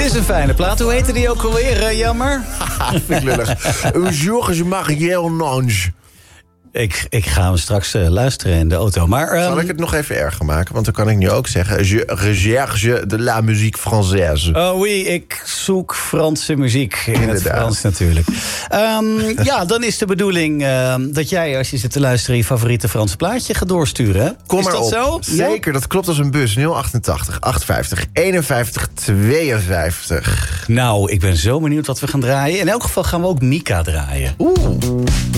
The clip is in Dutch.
is een fijne plaat. Hoe heette die ook alweer, Jammer? Vind ik lullig. Georges Mariellange. Ik ga hem straks luisteren in de auto. Maar, Zal ik het nog even erger maken? Want dan kan ik nu ook zeggen... Je recherche de la musique française. Oh oui, ik zoek Franse muziek. In het Frans natuurlijk. Ja, dan is de bedoeling dat jij, als je zit te luisteren... je favoriete Franse plaatje gaat doorsturen. Hè? Kom is maar dat op. zo? Zeker, dat klopt als een bus. 088 850 51 52. Nou, ik ben zo benieuwd wat we gaan draaien. In elk geval gaan we ook Mika draaien. Oeh.